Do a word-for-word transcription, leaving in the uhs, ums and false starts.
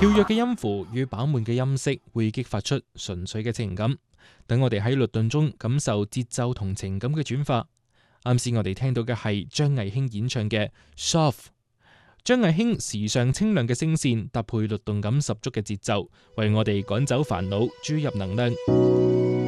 跳躍嘅音符與飽滿嘅音色會激發出純粹嘅情感，等我哋喺律動中感受節奏同情感嘅轉化。啱先我哋聽到嘅係張藝興演唱嘅 Soft。 張藝興時尚清亮嘅聲線搭配律動感十足嘅節奏，為我哋趕走煩惱，注入能量。